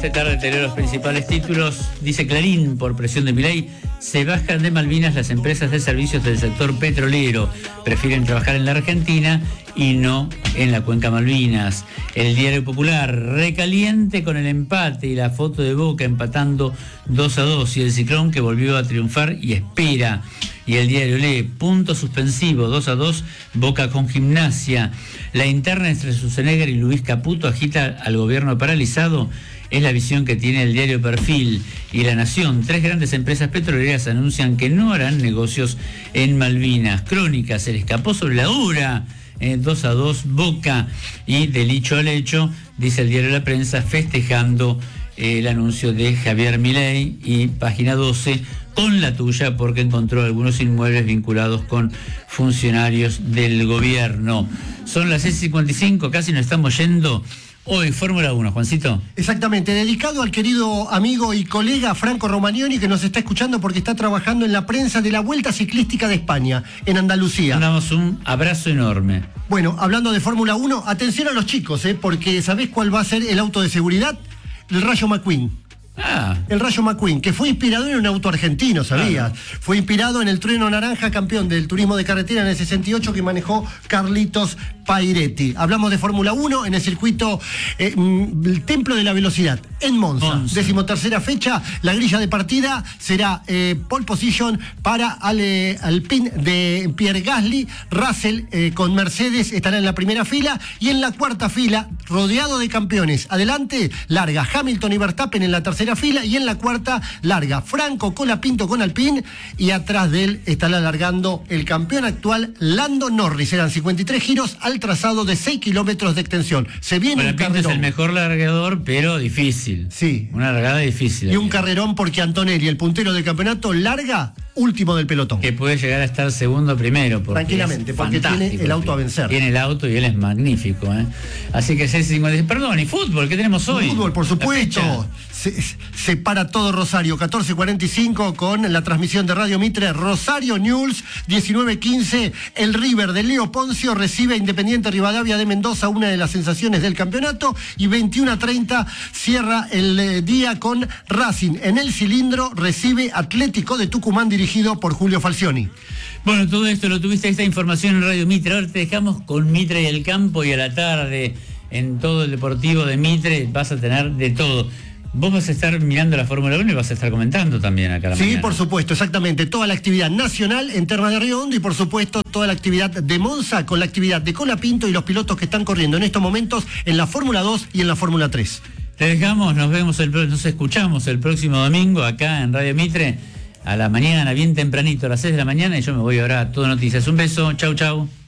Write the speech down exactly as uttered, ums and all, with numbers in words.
esta tarde te leo los principales títulos. Dice Clarín, por presión de Milei, se bajan de Malvinas las empresas de servicios del sector petrolero. Prefieren trabajar en la Argentina y no en la cuenca Malvinas. El Diario Popular, recaliente con el empate y la foto de Boca empatando dos a dos y el Ciclón que volvió a triunfar y espera. Y el diario lee, punto suspensivo, dos a dos, Boca con Gimnasia. La interna entre Schwarzenegger y Luis Caputo agita al gobierno paralizado. Es la visión que tiene el diario Perfil. Y La Nación, tres grandes empresas petroleras anuncian que no harán negocios en Malvinas. Crónica, se le escapó sobre la hora. Eh, dos a dos, Boca. Y del hecho al hecho, dice el diario La Prensa, festejando eh, el anuncio de Javier Milei. Y página doce, con la tuya, porque encontró algunos inmuebles vinculados con funcionarios del gobierno. Son las seis cincuenta y cinco, casi nos estamos yendo. Hoy, Fórmula uno, Juancito. Exactamente, dedicado al querido amigo y colega Franco Romagnoni, que nos está escuchando porque está trabajando en la prensa de la Vuelta Ciclística de España, en Andalucía. Mandamos un abrazo enorme. Bueno, hablando de Fórmula uno, atención a los chicos, ¿eh? Porque ¿sabés cuál va a ser el auto de seguridad? El Rayo McQueen. Ah. El Rayo McQueen, que fue inspirado en un auto argentino, ¿sabías? Ah. Fue inspirado en el Trueno Naranja, campeón del turismo de carretera en el sesenta y ocho que manejó Carlitos Pairetti. Hablamos de Fórmula uno en el circuito eh, el Templo de la Velocidad, en Monza. Monza. Decimotercera fecha, la grilla de partida será eh, pole position para Ale, Alpine de Pierre Gasly. Russell eh, con Mercedes estará en la primera fila y en la cuarta fila, rodeado de campeones. Adelante, larga Hamilton y Verstappen en la tercera fila y en la cuarta larga Franco Colapinto con Alpine y atrás de él estará largando el campeón actual Lando Norris. Eran cincuenta y tres giros al trazado de seis kilómetros de extensión. Se viene bueno, un carrerón. Es el mejor largador, pero difícil. Sí. Una largada difícil. Y un carrerón porque Antonelli, el puntero del campeonato, larga último del pelotón. Que puede llegar a estar segundo primero. Porque tranquilamente, porque tiene el auto a vencer. Tiene el auto y él es magnífico, ¿eh? Así que seis cincuenta y seis. Perdón, y fútbol, ¿qué tenemos hoy? Fútbol, por supuesto. Se, se para todo Rosario, catorce cuarenta y cinco con la transmisión de Radio Mitre, Rosario News, diecinueve quince, el River de Leo Poncio recibe a Independiente Rivadavia de Mendoza, una de las sensaciones del campeonato, y veintiuno treinta cierra el eh, día con Racing. En el cilindro recibe Atlético de Tucumán dirigido por Julio Falcioni. Bueno, todo esto lo tuviste, esta información en Radio Mitre. Ahora te dejamos con Mitre y el campo, y a la tarde en todo el deportivo de Mitre vas a tener de todo. Vos vas a estar mirando la Fórmula uno y vas a estar comentando también acá a la Sí, mañana. Por supuesto, exactamente. Toda la actividad nacional en Termas de Río Hondo y por supuesto toda la actividad de Monza con la actividad de Colapinto y los pilotos que están corriendo en estos momentos en la Fórmula dos y en la Fórmula tres. Te dejamos, nos vemos, el, nos escuchamos el próximo domingo acá en Radio Mitre a la mañana, bien tempranito, a las seis de la mañana, y yo me voy ahora a Todo Noticias. Un beso, chau, chau.